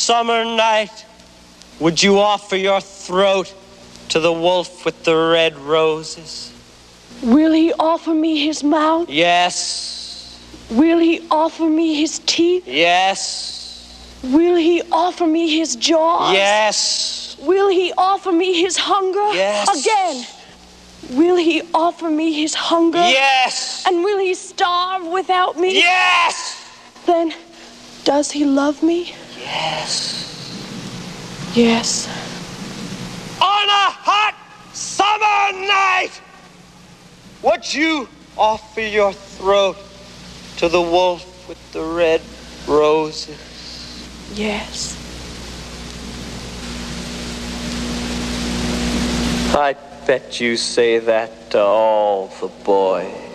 summer night, would you offer your throat to the wolf with the red roses? Will he offer me his mouth? Yes. Will he offer me his teeth? Yes. Will he offer me his jaws? Yes. Will he offer me his hunger? Yes. Again. Will he offer me his hunger? Yes. And will he starve without me? Yes. Then, does he love me? Yes. Yes. On a hot summer night, would you offer your throat to the wolf with the red roses? Yes. I bet you say that to all the boys.